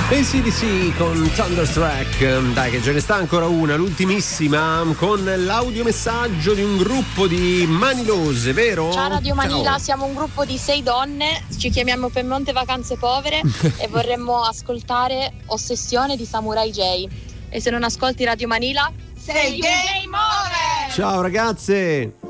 AC/DC con Thunderstruck. Dai, che ce ne sta ancora una, l'ultimissima, con l'audiomessaggio di un gruppo di manilose, vero? Ciao Radio Manila, Ciao. siamo un gruppo di 6 donne, ci chiamiamo Piemonte Vacanze Povere e vorremmo ascoltare Ossessione di Samurai J. E se non ascolti Radio Manila, sei gay more! Ciao ragazze.